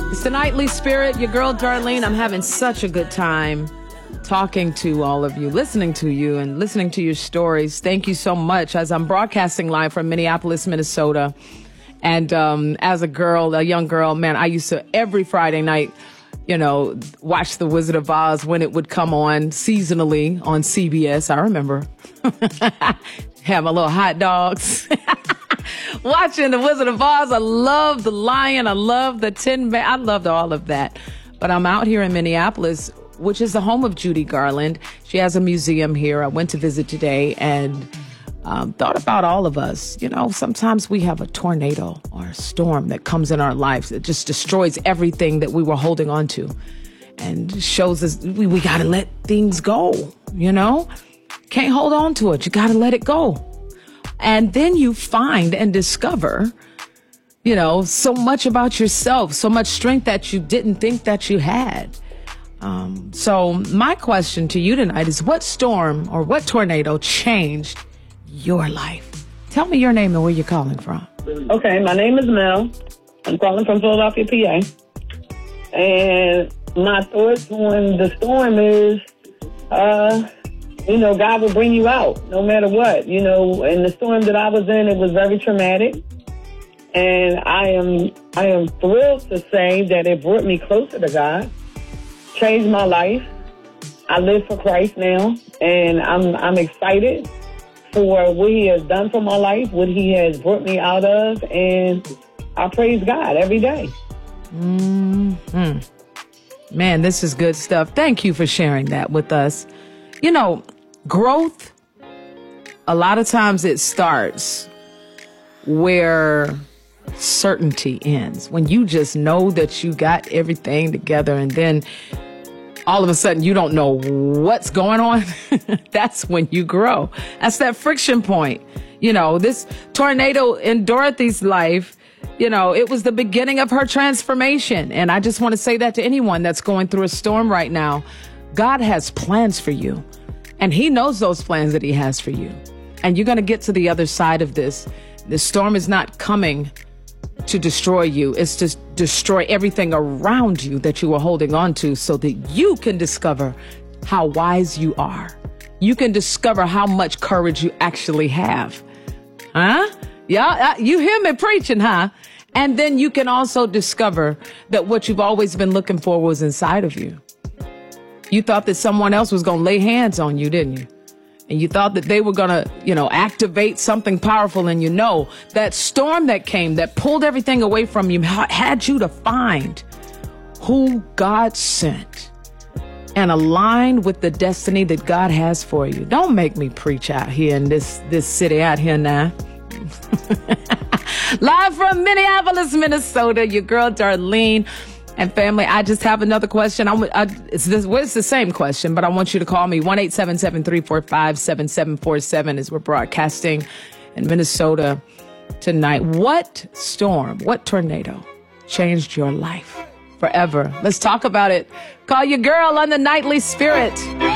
It's the Nightly Spirit, your girl Darlene. I'm having such a good time talking to all of you, listening to you and listening to your stories. Thank you so much as I'm broadcasting live from Minneapolis, Minnesota. And as a young girl, man, I used to every Friday night, watch The Wizard of Oz when it would come on seasonally on CBS. I remember have my little hot dogs. Watching The Wizard of Oz. I love the lion. I love the Tin Man. I loved all of that. But I'm out here in Minneapolis, which is the home of Judy Garland. She has a museum here. I went to visit today and thought about all of us. Sometimes we have a tornado or a storm that comes in our lives that just destroys everything that we were holding on to and shows us we got to let things go, Can't hold on to it. You got to let it go. And then you find and discover, so much about yourself, so much strength that you didn't think that you had. So my question to you tonight is, what storm or what tornado changed your life? Tell me your name and where you're calling from. Okay, my name is Mel. I'm calling from Philadelphia, PA. And my thoughts on the storm is, God will bring you out no matter what. In the storm that I was in, it was very traumatic. And I am thrilled to say that it brought me closer to God, changed my life. I live for Christ now, and I'm excited for what He has done for my life, what He has brought me out of, and I praise God every day. Mm-hmm. Man, this is good stuff. Thank you for sharing that with us. Growth, a lot of times it starts where certainty ends, when you just know that you got everything together and then all of a sudden you don't know what's going on. That's when you grow. That's that friction point. This tornado in Dorothy's life, it was the beginning of her transformation. And I just want to say that to anyone that's going through a storm right now. God has plans for you. And He knows those plans that He has for you. And you're going to get to the other side of this. The storm is not coming to destroy you. It's to destroy everything around you that you are holding on to so that you can discover how wise you are. You can discover how much courage you actually have. Huh? Yeah, you hear me preaching, huh? And then you can also discover that what you've always been looking for was inside of you. You thought that someone else was going to lay hands on you, didn't you? And you thought that they were going to, activate something powerful. And that storm that came, that pulled everything away from you, had you to find who God sent and align with the destiny that God has for you. Don't make me preach out here in this city out here now. Live from Minneapolis, Minnesota, your girl Darlene. And family, I just have another question. It's the same question, but I want you to call me 1-877-345-7747 as we're broadcasting in Minnesota tonight. What storm, what tornado changed your life forever? Let's talk about it. Call your girl on the Nightly Spirit.